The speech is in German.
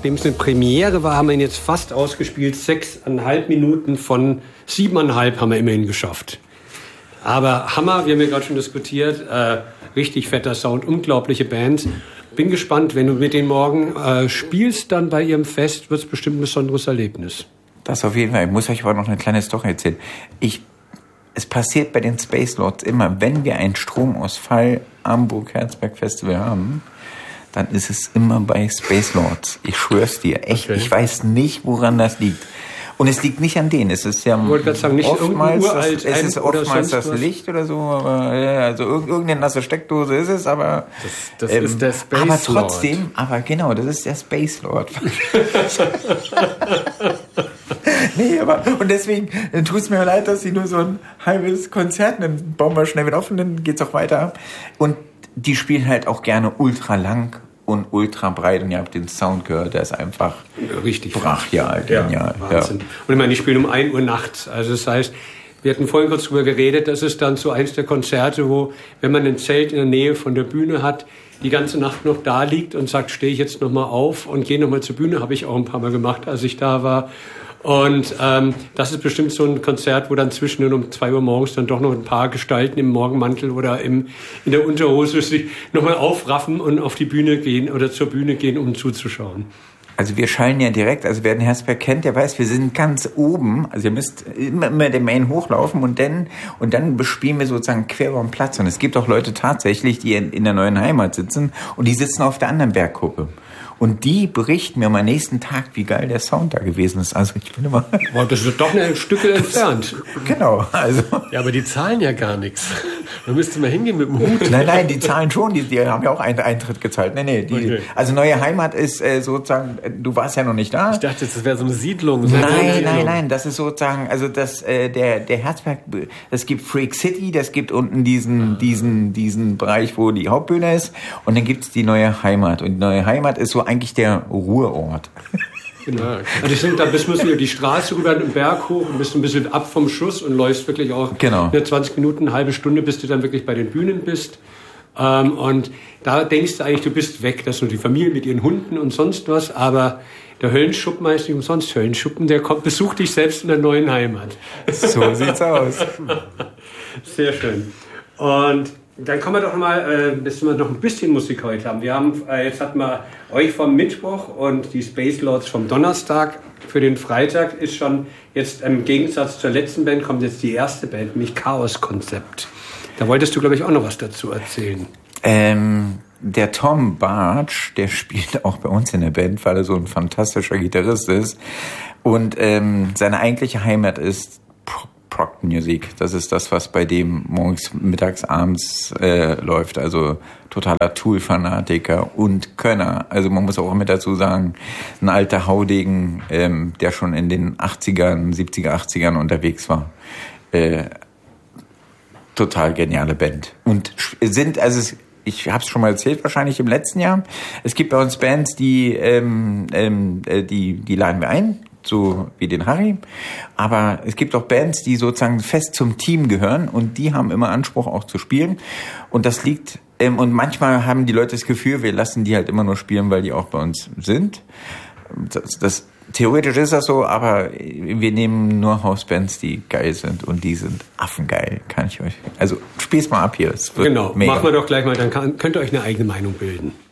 nachdem es eine Premiere war, haben wir ihn jetzt fast ausgespielt. 6,5 Minuten von 7,5 haben wir immerhin geschafft. Aber Hammer, wir haben ja gerade schon diskutiert, richtig fetter Sound, unglaubliche Bands. Bin gespannt, wenn du mit denen morgen spielst, dann bei ihrem Fest, wird es bestimmt ein besonderes Erlebnis. Das auf jeden Fall. Ich muss euch aber noch eine kleine Story erzählen. Es passiert bei den Space Lords immer, wenn wir einen Stromausfall am Burg-Herzberg Festival haben, dann ist es immer bei Space Lords. Ich schwör's dir, echt. Okay. Ich weiß nicht, woran das liegt. Und es liegt nicht an denen. Es ist ja oftmals das Licht oder so. Aber, also irgendeine nasse Steckdose ist es, aber das ist der Space aber Lord. Trotzdem, aber genau, das ist der Space Lord. Nee, aber und deswegen tut es mir leid, dass sie nur so ein halbes Konzert, dann bauen wir schnell wieder auf und dann geht's auch weiter. Und die spielen halt auch gerne ultra lang und ultra breit und ihr habt den Sound gehört, der ist einfach richtig brachial, genial. Wahnsinn. Ja. Und ich meine, die spielen um 1 Uhr nachts. Also das heißt, wir hatten vorhin kurz drüber geredet, das ist dann so eins der Konzerte, wo, wenn man ein Zelt in der Nähe von der Bühne hat, die ganze Nacht noch da liegt und sagt, stehe ich jetzt nochmal auf und gehe nochmal zur Bühne, habe ich auch ein paar Mal gemacht, als ich da war. Und das ist bestimmt so ein Konzert, wo dann zwischen um 2 Uhr morgens dann doch noch ein paar Gestalten im Morgenmantel oder in der Unterhose sich nochmal aufraffen und auf die Bühne gehen oder zur Bühne gehen, um zuzuschauen. Also wir schallen ja direkt, also wer den Herzberg kennt, der weiß, wir sind ganz oben, also ihr müsst immer den Main hochlaufen und dann bespielen wir sozusagen quer über den Platz. Und es gibt auch Leute tatsächlich, die in der neuen Heimat sitzen und die sitzen auf der anderen Bergkuppe. Und die berichten mir am nächsten Tag, wie geil der Sound da gewesen ist. Also ich bin immer... Wow, das ist doch ein Stück entfernt. Genau, also... Ja, aber die zahlen ja gar nichts. Da müsste man hingehen mit dem Hut. Nein, die zahlen schon. Die haben ja auch einen Eintritt gezahlt. Okay. Also Neue Heimat ist sozusagen... Du warst ja noch nicht da. Ich dachte, das wäre so eine Siedlung. Nein. Das ist sozusagen... Also der Herzberg... Es gibt Freak City, das gibt unten diesen Bereich, wo die Hauptbühne ist. Und dann gibt's die Neue Heimat. Und die Neue Heimat ist so eigentlich der Ruheort. Genau. Also da bist du die Straße rüber den Berg hoch und bist ein bisschen ab vom Schuss und läufst wirklich auch 20 Minuten, eine halbe Stunde, bis du dann wirklich bei den Bühnen bist. Und da denkst du eigentlich, du bist weg. Das ist nur die Familie mit ihren Hunden und sonst was. Aber der Höllenschuppen heißt nicht umsonst Höllenschuppen. Der besucht dich selbst in der neuen Heimat. So sieht's aus. Sehr schön. Und dann kommen wir doch mal, dass wir noch ein bisschen Musik heute haben. Jetzt hatten wir euch vom Mittwoch und die Space Lords vom Donnerstag. Für den Freitag ist schon jetzt im Gegensatz zur letzten Band kommt jetzt die erste Band, nämlich Chaos Konzept. Da wolltest du, glaube ich, auch noch was dazu erzählen. Der Tom Bartsch, der spielt auch bei uns in der Band, weil er so ein fantastischer Gitarrist ist. Und seine eigentliche Heimat ist Prog Music. Das ist das, was bei dem morgens, mittags, abends läuft. Also totaler Tool-Fanatiker und Könner. Also man muss auch mit dazu sagen, ein alter Haudegen, der schon in den 80ern, 70er, 80ern unterwegs war. Total geniale Band. Und ich habe es schon mal erzählt, wahrscheinlich im letzten Jahr. Es gibt bei uns Bands, die laden wir ein, so wie den Harry. Aber es gibt auch Bands, die sozusagen fest zum Team gehören und die haben immer Anspruch auch zu spielen. Und das liegt, und manchmal haben die Leute das Gefühl, wir lassen die halt immer nur spielen, weil die auch bei uns sind. Theoretisch ist das so, aber wir nehmen nur Hausbands, die geil sind und die sind affengeil, kann ich euch. Also spiel's mal ab hier. Genau, mega. Machen wir doch gleich mal, dann könnt ihr euch eine eigene Meinung bilden.